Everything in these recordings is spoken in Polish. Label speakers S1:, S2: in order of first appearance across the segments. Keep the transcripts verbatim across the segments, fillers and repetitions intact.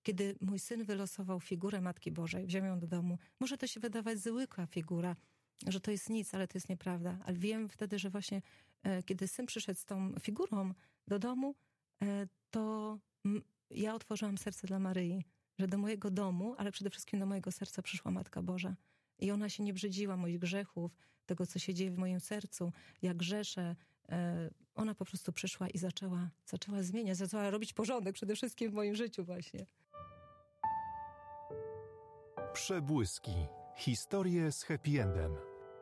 S1: kiedy mój syn wylosował figurę Matki Bożej, wziął ją do domu, może to się wydawać zwykła figura, że to jest nic, ale to jest nieprawda. Ale wiem wtedy, że właśnie e, kiedy syn przyszedł z tą figurą do domu, e, to m, ja otworzyłam serce dla Maryi, że do mojego domu, ale przede wszystkim do mojego serca przyszła Matka Boża. I ona się nie brzydziła moich grzechów, tego, co się dzieje w moim sercu, jak grzeszę. E, ona po prostu przyszła i zaczęła, zaczęła zmieniać, zaczęła robić porządek przede wszystkim w moim życiu właśnie.
S2: Przebłyski. Historie z happy endem.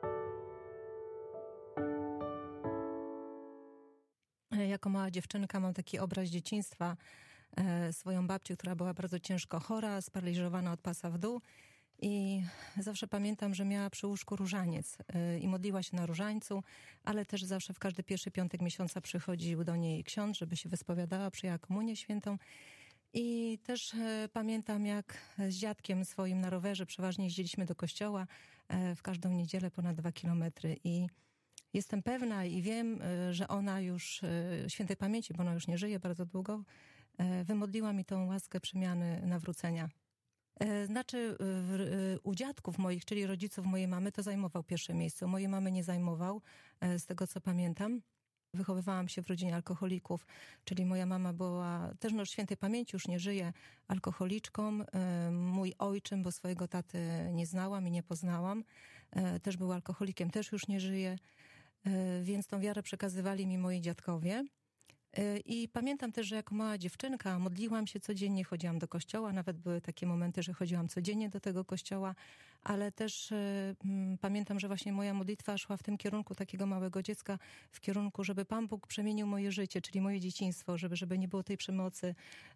S1: Jako mała dziewczynka mam taki obraz dzieciństwa, e, swoją babcię, która była bardzo ciężko chora, sparaliżowana od pasa w dół. I zawsze pamiętam, że miała przy łóżku różaniec e, i modliła się na różańcu, ale też zawsze w każdy pierwszy piątek miesiąca przychodził do niej ksiądz, żeby się wyspowiadała, przyjęła komunię świętą. I też e, pamiętam, jak z dziadkiem swoim na rowerze przeważnie jeździliśmy do kościoła e, w każdą niedzielę ponad dwa kilometry. I jestem pewna i wiem, że ona już, świętej pamięci, bo ona już nie żyje bardzo długo, wymodliła mi tą łaskę przemiany, nawrócenia. Znaczy u dziadków moich, czyli rodziców mojej mamy, to zajmował pierwsze miejsce. U mojej mamy nie zajmował, z tego co pamiętam. Wychowywałam się w rodzinie alkoholików, czyli moja mama była, też no świętej pamięci już nie żyje, alkoholiczką. Mój ojczym, bo swojego taty nie znałam i nie poznałam, też był alkoholikiem, też już nie żyje, więc tą wiarę przekazywali mi moi dziadkowie. I pamiętam też, że jako mała dziewczynka modliłam się codziennie, chodziłam do kościoła, nawet były takie momenty, że chodziłam codziennie do tego kościoła, ale też mm, pamiętam, że właśnie moja modlitwa szła w tym kierunku takiego małego dziecka, w kierunku, żeby Pan Bóg przemienił moje życie, czyli moje dzieciństwo, żeby, żeby nie było tej przemocy,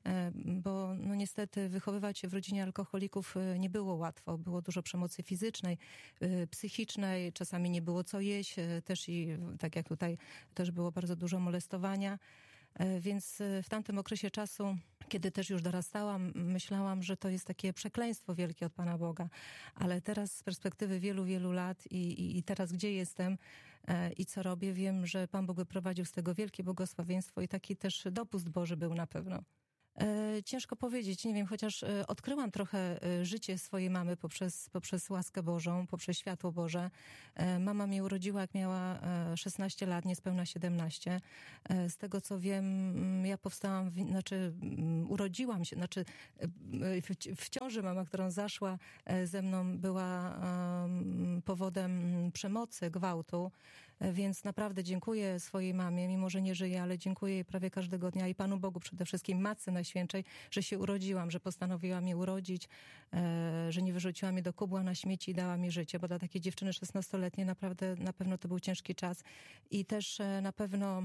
S1: bo no niestety wychowywać się w rodzinie alkoholików nie było łatwo, było dużo przemocy fizycznej, psychicznej, czasami nie było co jeść, też i tak jak tutaj też było bardzo dużo molestowania. Więc w tamtym okresie czasu, kiedy też już dorastałam, myślałam, że to jest takie przekleństwo wielkie od Pana Boga. Ale teraz z perspektywy wielu, wielu lat i, i, i teraz gdzie jestem e, i co robię, wiem, że Pan Bóg wyprowadził z tego wielkie błogosławieństwo i taki też dopust Boży był na pewno. E, ciężko powiedzieć, nie wiem, chociaż e, odkryłam trochę e, życie swojej mamy poprzez, poprzez łaskę Bożą, poprzez światło Boże. E, mama mnie urodziła, jak miała e, szesnaście lat, niespełna siedemnaście. E, z tego co wiem, m, ja powstałam, w, znaczy m, urodziłam się, znaczy e, w, w ciąży mama, którą zaszła e, ze mną, była e, powodem przemocy, gwałtu, e, więc naprawdę dziękuję swojej mamie, mimo że nie żyje, ale dziękuję jej prawie każdego dnia i Panu Bogu przede wszystkim, Matce Najświętszej, że się urodziłam, że postanowiła mnie urodzić, e, że nie wyrzuciła mnie do kubła na śmieci i dała mi życie, bo dla takiej dziewczyny szesnastoletniej naprawdę na pewno to był ciężki czas i też e, na pewno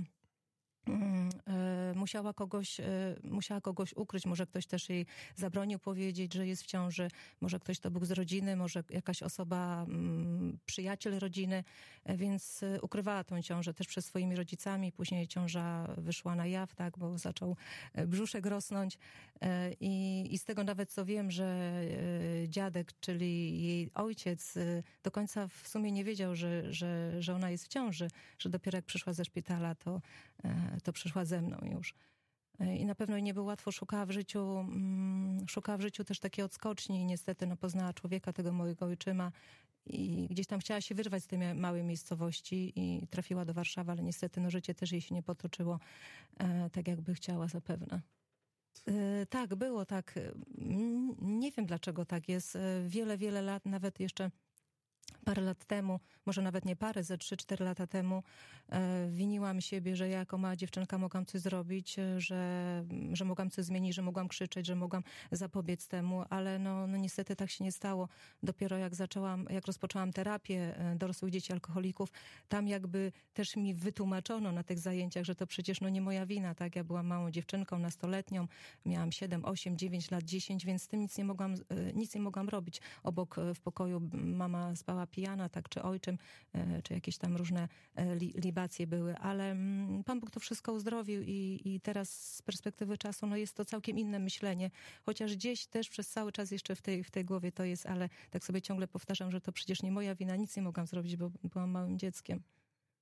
S1: E, musiała kogoś, e, musiała kogoś ukryć, może ktoś też jej zabronił powiedzieć, że jest w ciąży, może ktoś to był z rodziny, może jakaś osoba, m, przyjaciel rodziny, e, więc ukrywała tą ciążę też przed swoimi rodzicami, później ciąża wyszła na jaw, tak, bo zaczął brzuszek rosnąć e, i, i z tego nawet co wiem, że e, dziadek, czyli jej ojciec e, do końca w sumie nie wiedział, że, że, że ona jest w ciąży, że dopiero jak przyszła ze szpitala, to e, to przyszła ze mną już. I na pewno nie było łatwo, szukała w życiu, szukała w życiu też takiej odskoczni i niestety no, poznała człowieka, tego mojego ojczyma i gdzieś tam chciała się wyrwać z tej małej miejscowości i trafiła do Warszawy, ale niestety no, życie też jej się nie potoczyło e, tak, jakby chciała zapewne. E, tak, było tak. Nie wiem, dlaczego tak jest. Wiele, wiele lat, nawet jeszcze parę lat temu, może nawet nie parę, ze trzy, cztery lata temu e, winiłam siebie, że ja jako mała dziewczynka mogłam coś zrobić, że, że mogłam coś zmienić, że mogłam krzyczeć, że mogłam zapobiec temu, ale no, no niestety tak się nie stało. Dopiero jak zaczęłam, jak rozpoczęłam terapię dorosłych dzieci alkoholików, tam jakby też mi wytłumaczono na tych zajęciach, że to przecież no nie moja wina, tak? Ja byłam małą dziewczynką, nastoletnią, miałam siedem, osiem, dziewięć lat, dziesięć, więc z tym nic nie mogłam, nic nie mogłam robić. Obok w pokoju mama spała pijana, tak, czy ojczym, czy jakieś tam różne li, libacje były, ale Pan Bóg to wszystko uzdrowił i, i teraz z perspektywy czasu, no jest to całkiem inne myślenie, chociaż gdzieś też przez cały czas jeszcze w tej, w tej głowie to jest, ale tak sobie ciągle powtarzam, że to przecież nie moja wina, nic nie mogłam zrobić, bo byłam małym dzieckiem.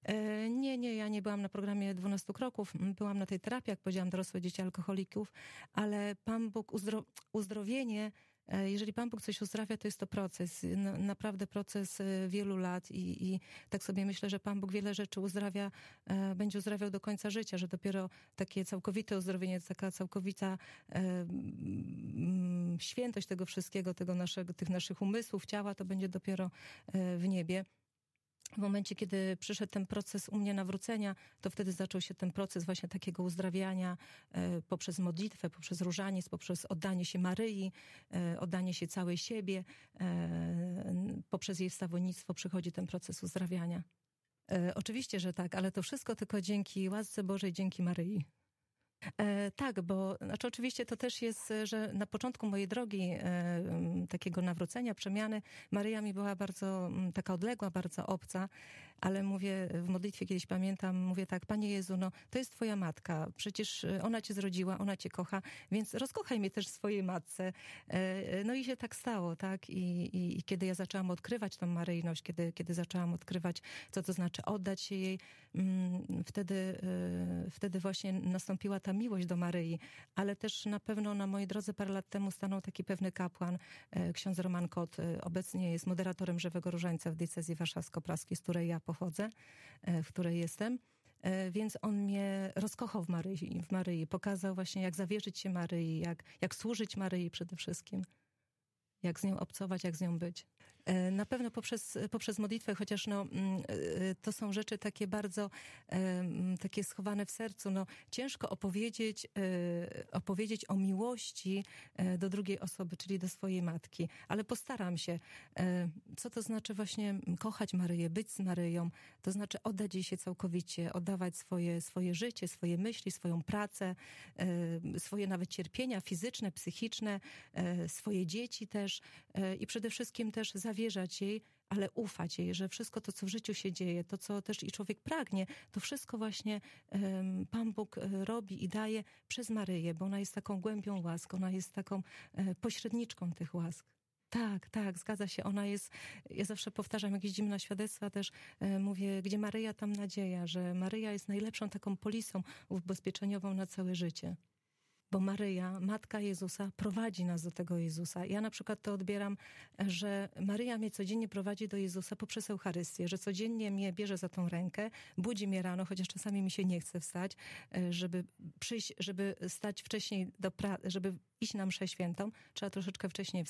S1: E, nie, nie, ja nie byłam na programie dwunastu kroków. Byłam na tej terapii, jak powiedziałam, dorosłe dzieci alkoholików, ale Pan Bóg, uzdro, uzdrowienie, e, jeżeli Pan Bóg coś uzdrawia, to jest to proces, na, naprawdę proces e, wielu lat i, i tak sobie myślę, że Pan Bóg wiele rzeczy uzdrawia, e, będzie uzdrawiał do końca życia, że dopiero takie całkowite uzdrowienie, taka całkowita e, m, świętość tego wszystkiego, tego naszego, tych naszych umysłów, ciała, to będzie dopiero e, w niebie. W momencie, kiedy przyszedł ten proces u mnie nawrócenia, to wtedy zaczął się ten proces właśnie takiego uzdrawiania e, poprzez modlitwę, poprzez różaniec, poprzez oddanie się Maryi, e, oddanie się całej siebie. E, poprzez jej wstawiennictwo przychodzi ten proces uzdrawiania. E, oczywiście, że tak, ale to wszystko tylko dzięki łasce Bożej, dzięki Maryi. E, tak, bo znaczy oczywiście to też jest, że na początku mojej drogi e, takiego nawrócenia, przemiany, Maryja mi była bardzo m, taka odległa, bardzo obca, ale mówię w modlitwie kiedyś pamiętam, mówię tak, Panie Jezu, no to jest Twoja matka, przecież ona Cię zrodziła, ona Cię kocha, więc rozkochaj mnie też w swojej matce. E, no i się tak stało, tak, I, i, i kiedy ja zaczęłam odkrywać tą maryjność, kiedy, kiedy zaczęłam odkrywać, co to znaczy oddać się jej, m, wtedy, e, wtedy właśnie nastąpiła ta miłość do Maryi, ale też na pewno na mojej drodze parę lat temu stanął taki pewny kapłan, ksiądz Roman Kot, obecnie jest moderatorem Żywego Różańca w diecezji warszawsko-praskiej, z której ja pochodzę, w której jestem. Więc on mnie rozkochał w Maryi, w Maryi. Pokazał właśnie, jak zawierzyć się Maryi, jak, jak służyć Maryi przede wszystkim. Jak z nią obcować, jak z nią być. Na pewno poprzez, poprzez modlitwę, chociaż no, to są rzeczy takie bardzo takie schowane w sercu. No, ciężko opowiedzieć, opowiedzieć o miłości do drugiej osoby, czyli do swojej matki. Ale postaram się. Co to znaczy właśnie kochać Maryję, być z Maryją? To znaczy oddać jej się całkowicie, oddawać swoje, swoje życie, swoje myśli, swoją pracę, swoje nawet cierpienia fizyczne, psychiczne, swoje dzieci też i przede wszystkim też zawierzać jej, ale ufać jej, że wszystko to, co w życiu się dzieje, to, co też i człowiek pragnie, to wszystko właśnie um, Pan Bóg robi i daje przez Maryję, bo ona jest taką głębią łask, ona jest taką e, pośredniczką tych łask. Tak, tak, zgadza się. Ona jest, ja zawsze powtarzam, jak jeździmy na świadectwa też, e, mówię, gdzie Maryja, tam nadzieja, że Maryja jest najlepszą taką polisą ubezpieczeniową na całe życie. Bo Maryja, Matka Jezusa, prowadzi nas do tego Jezusa. Ja na przykład to odbieram, że Maryja mnie codziennie prowadzi do Jezusa poprzez Eucharystię, że codziennie mnie bierze za tą rękę, budzi mnie rano, chociaż czasami mi się nie chce wstać, żeby przyjść, żeby stać wcześniej do pracy, żeby iść na mszę świętą, trzeba troszeczkę wcześniej